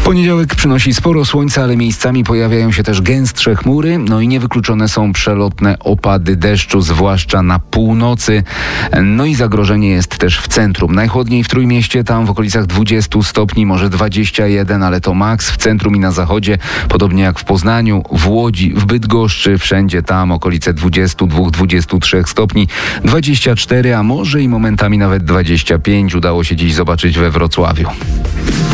Poniedziałek przynosi sporo słońca, ale miejscami pojawiają się też gęstsze chmury, no i niewykluczone są przelotne opady deszczu, zwłaszcza na północy. No i zagrożenie jest też w centrum. Najchłodniej w Trójmieście, tam w okolicach 20 stopni, może 21, ale to maks. W centrum i na zachodzie, podobnie jak w Poznaniu, w Łodzi, w Bydgoszczy, wszędzie tam okolice 22-23 stopni, 24, a może i momentami nawet 25 udało się dziś zobaczyć we Wrocławiu.